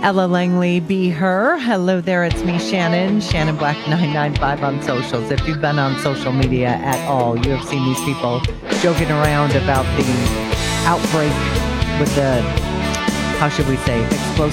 Ella Langley, be her. Hello there, it's me, Shannon Black 995 on socials. If you've been on social media at all, you have seen these people joking around about the outbreak with the, how should we say, explosive